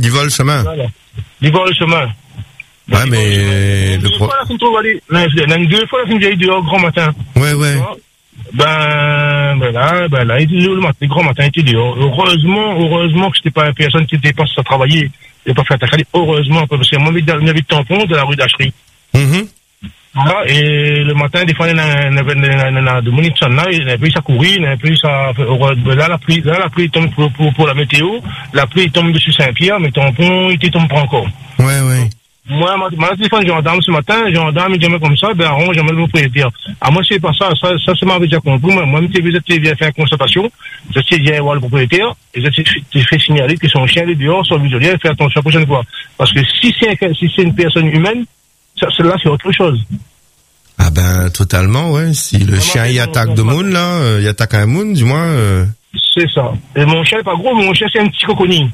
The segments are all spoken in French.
Il vole le chemin. Voilà. Il vole le chemin. Ouais, mais deux fois la fin de aller dehors grand matin. Ouais. Ben là, le matin, grand matin, il était dehors. Heureusement que c'était pas une personne qui était pas à travailler. Il n'a pas fait attaquer. Heureusement, parce que moi, il y avait de tampon de la rue d'Achery. Voilà, et le matin, des fois, il y a de mon là, il a plus à courir, il a plus à, là, la pluie tombe pour la météo, la pluie tombe dessus Saint-Pierre, mais tampon, il tombe pas encore. Ouais. Moi, ma téléphone gendarme ce matin, gendarme, il dit comme ça, ben, arrange, j'aime le propriétaire. Ah, moi, c'est pas ça, ça m'avait déjà compris. Moi, je viens faire une constatation, je viens voir le propriétaire, et je fait signaler que son chien est dehors, son muselier, fait attention la prochaine fois. Parce que si c'est une personne humaine, celle-là, c'est autre chose. Ah ben, totalement, ouais. Si le chien, il attaque de Moon, là, il attaque un Moon, du moins, C'est ça. Et mon chien, pas gros, mon chien, c'est un petit coconi.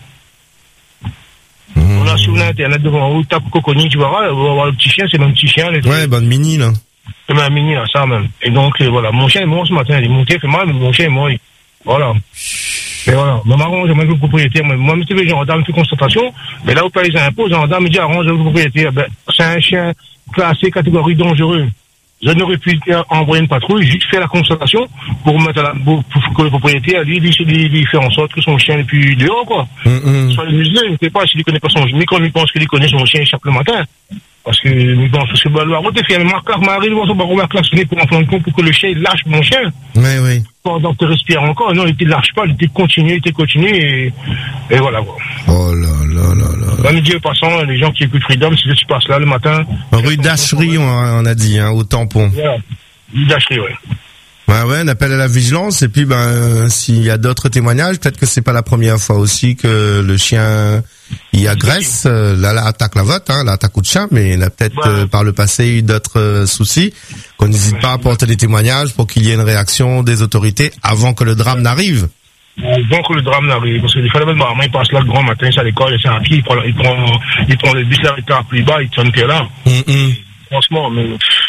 On a sur l'internet devant vous, tape coconi, tu verras, le petit chien, c'est même petit chien. Ouais, bonne mini, là. C'est même mini, là, ça même. Et donc, voilà, mon chien est mort ce matin, il est monté, il fait mal, mais mon chien est mort. Voilà. Et voilà. Mais m'arrange, j'ai même le propriétaire. Moi, je suis gendarme, fait constatation, mais là où paye les impôts, gendarme me dit, arrange le propriétaire. Ben, c'est un chien classé catégorie dangereux. Je n'aurais pu envoyer une patrouille, juste faire la constatation pour que le propriétaire, lui fait en sorte que son chien n'est plus dehors, quoi. Soit le muselé, je ne sais pas s'il ne connaît pas son chien, mais comme il pense qu'il connaît son chien, il échappe le matin. Parce que, il pense que, la route est fière, mais Marie, il va se barrer klaxonner pour en prendre compte pour que le chien, il lâche mon chien. Oui. Pendant que tu respires encore, non, il ne lâche pas, il était continué, et voilà, quoi. Oh là. Dans les dieux passants, les gens qui écoutent Freedom, si tu passes là le matin. Rue d'Achery, on a dit, hein, au tampon. Voilà. Rue d'Achery, ouais. Ouais, on appelle à la vigilance, et puis, s'il y a d'autres témoignages, peut-être que c'est pas la première fois aussi que le chien, il agresse, là, attaque la vote, hein, l'attaque de chien, mais il a peut-être, par le passé, eu d'autres soucis, qu'on n'hésite pas à apporter des témoignages pour qu'il y ait une réaction des autorités avant que le drame n'arrive. Avant que le drame n'arrive, parce que des fois, il passe là le grand matin, c'est à l'école, c'est un pied, il prend le bus là, il plus bas, il sonne que là. Franchement, mais,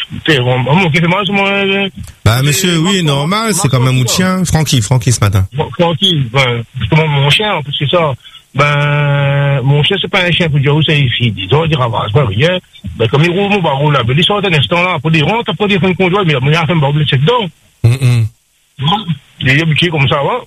monsieur, oui, normal, c'est quand même un chien. Francky ce matin. Francky, justement, mon chien, en plus, c'est ça. Mon chien, c'est pas un chien pour dire où c'est ici. Disons, il ravasse pas rien. Comme il roule mon barreau là, il sort un instant là, pour dire, rentre, après, il fait une conjointe, mais il a fait un barreau de dedans. Il est habitué comme ça, ouais.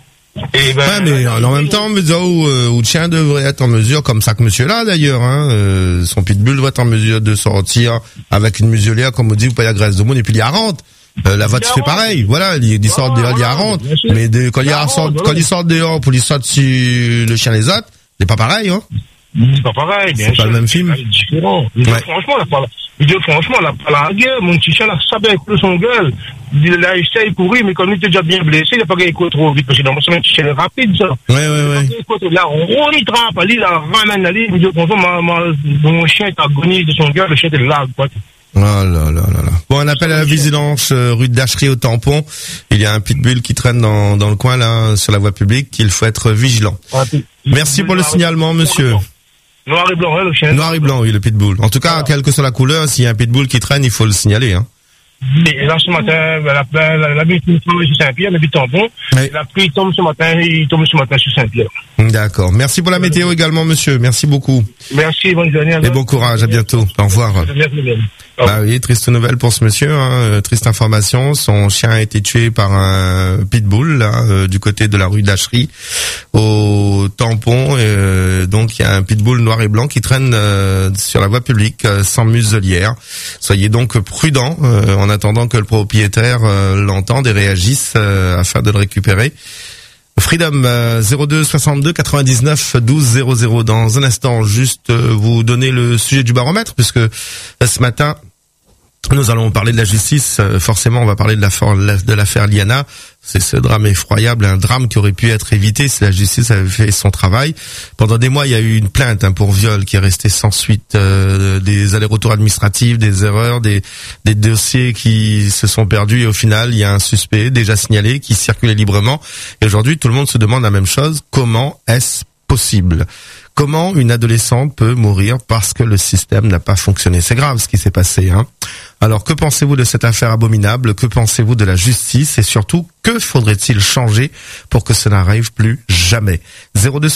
Mais en même temps, où le chien devrait être en mesure, comme ça que monsieur là d'ailleurs, hein, son pitbull doit être en mesure de sortir avec une muselière, comme on dit, ou pas la graisse de monde, et puis il y a rentre. La voiture fait pareil, voilà, il sort dehors, il y a rentre. Mais quand il sort dehors pour lui sortir sur le chien les autres, c'est pas pareil, hein. C'est pas pareil, bien sûr. C'est pas le même film. C'est différent. Franchement, la gueule, mon petit chien, là, ça bien avec son gueule. Il a essayé de courir, mais comme il était déjà bien blessé, il n'a pas gagné trop vite, parce que dans mon petit chien, rapide, ça. Ouais. Là, on y trappe, il la ramène la ligne, il dit, mon chien est agoniste de son gueule, le chien est là, quoi. Oh là. Bon, on appelle à la vigilance, rue d'Achery au tampon. Il y a un pitbull qui traîne dans le coin, là, sur la voie publique, qu'il faut être vigilant. Merci pour le signalement, monsieur. Noir et blanc, le chien. Noir et blanc, oui, le pitbull. En tout cas, quelle que soit la couleur, s'il y a un pitbull qui traîne, il faut le signaler, hein. Mais là, ce matin, la pluie tombe sur Saint-Pierre, mais puis tampon. La pluie tombe ce matin, sur Saint-Pierre. D'accord. Merci pour la météo également, monsieur. Merci beaucoup. Merci, bonne journée. Et bon courage, à bientôt. Au revoir. Oui, triste nouvelle pour ce monsieur, hein. Triste information. Son chien a été tué par un pitbull, là, du côté de la rue d'Achery, au tampon. Donc, il y a un pitbull noir et blanc qui traîne sur la voie publique, sans muselière. Soyez donc prudents, en attendant que le propriétaire l'entende et réagisse afin de le récupérer. Freedom 02 62 99 12 00. Dans un instant, juste vous donner le sujet du baromètre, puisque ce matin nous allons parler de la justice. Forcément, on va parler de l'affaire Liana. C'est ce drame effroyable, un drame qui aurait pu être évité si la justice avait fait son travail. Pendant des mois, il y a eu une plainte pour viol qui est restée sans suite, des allers-retours administratifs, des erreurs, des dossiers qui se sont perdus, et au final, il y a un suspect déjà signalé qui circulait librement. Et aujourd'hui, tout le monde se demande la même chose. Comment est-ce possible? Comment une adolescente peut mourir parce que le système n'a pas fonctionné? C'est grave ce qui s'est passé, hein. Alors, que pensez-vous de cette affaire abominable? Que pensez-vous de la justice? Et surtout, que faudrait-il changer pour que ça n'arrive plus jamais? 02